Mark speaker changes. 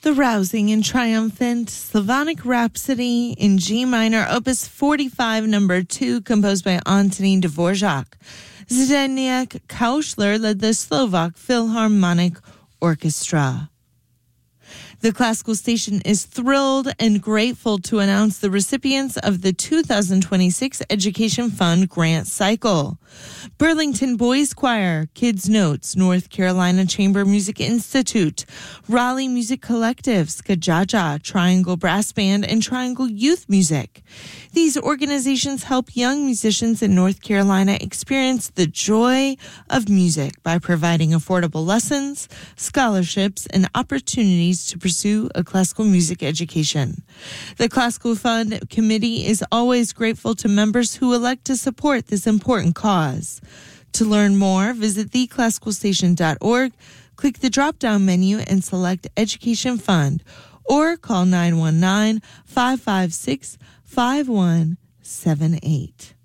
Speaker 1: The rousing and triumphant Slavonic Rhapsody in G minor, opus 45, number 2, composed by Antonín Dvorak. Zdeněk Kaušler led the Slovak Philharmonic Orchestra. The classical station is thrilled and grateful to announce the recipients of the 2026 Education Fund grant cycle. Burlington Boys Choir, Kids Notes, North Carolina Chamber Music Institute, Raleigh Music Collective, Skajaja, Triangle Brass Band, and Triangle Youth Music. These organizations help young musicians in North Carolina experience the joy of music by providing affordable lessons, scholarships, and opportunities to pursue a classical music education. The Classical Fund Committee is always grateful to members who elect to support this important cause. To learn more, visit theclassicalstation.org, click the drop-down menu and select Education Fund, or call 919-556-5178.